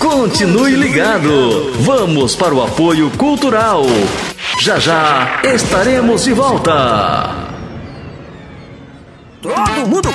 Continue ligado. Vamos para o apoio cultural. Já já estaremos de volta. Todo mundo